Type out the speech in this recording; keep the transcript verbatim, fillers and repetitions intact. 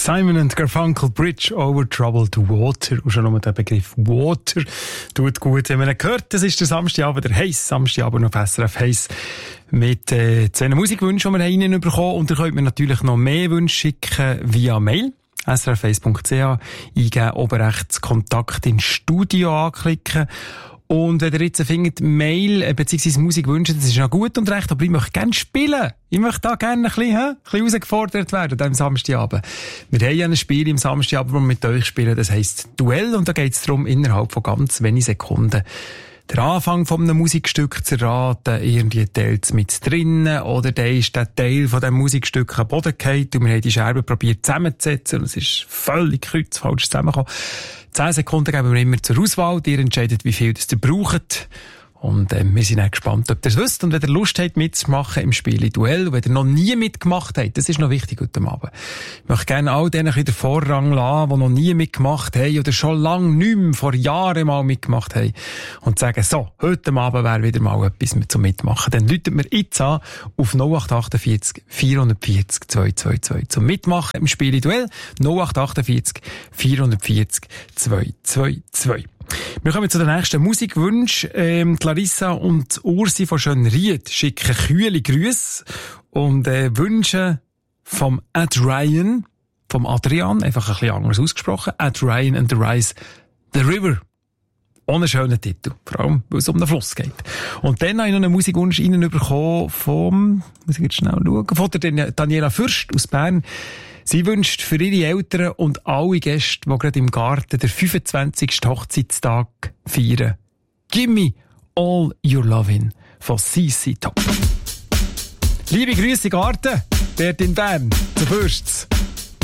Simon and Garfunkel, Bridge over Troubled Water. Und schon nur der Begriff Water tut gut, wenn man ihn hört. Das ist der Samstagabend, der heiss Samstagabend auf S R F Heiss. Mit äh, zwei Musikwünschen, die wir Ihnen bekommen. Und ihr könnt mir natürlich noch mehr Wünsche schicken via Mail. S R F eins punkt c h, eingeben, oben rechts Kontakt ins Studio anklicken. Und wenn ihr jetzt findet, Mail äh, bzw. Musik wünschen, das ist noch gut und recht, aber ich möchte gerne spielen. Ich möchte da gerne ein bisschen, hä, ein bisschen herausgefordert werden am Samstagabend. Wir haben ja ein Spiel im Samstagabend, das wir mit euch spielen, das heisst Duell, und da geht es darum, innerhalb von ganz wenigen Sekunden der Anfang von einem Musikstück zu erraten, irgendwie teilt es mit drinnen, oder der ist der Teil von diesem Musikstück am Boden gefallen und wir haben die Scherben probiert zusammenzusetzen und es ist völlig kreuzfalsch zusammengekommen. Zehn Sekunden geben wir immer zur Auswahl, ihr entscheidet, wie viel das ihr braucht. Und äh, wir sind auch gespannt, ob ihr es wisst. Und wenn ihr Lust habt, mitzumachen im Spiel Duell, und wenn ihr noch nie mitgemacht habt, das ist noch wichtig heute Abend. Ich möchte gerne all denen den Vorrang lassen, die noch nie mitgemacht haben oder schon lange nicht mehr, vor Jahren mal mitgemacht haben. Und sagen, so, heute Abend wäre wieder mal etwas zum Mitmachen. Dann läutet mir jetzt an auf null acht achtundvierzig vierhundertvierzig zweihundertzweiundzwanzig zum Mitmachen im Spiel Duell. null acht achtundvierzig vierhundertvierzig zweihundertzweiundzwanzig. Wir kommen zu den nächsten Musikwünschen. Ähm, Clarissa und Ursi von Schönried schicken kühle Grüße und äh, wünschen vom Ed Ryan, vom Adrian, einfach ein bisschen anders ausgesprochen, Ed Ryan and the Rise, The River. Ohne schönen Titel, vor allem, weil es um den Fluss geht. Und dann habe ich noch einen Musikwunsch reinbekommen vom, muss ich jetzt schnell schauen, von der Daniela Fürst aus Bern. Sie wünscht für ihre Eltern und alle Gäste, die gerade im Garten den fünfundzwanzigsten Hochzeitstag feiern, Gimme All Your Lovin' von C C Top. Liebe Grüße, Garten, dort in Bern, zu Fürsts.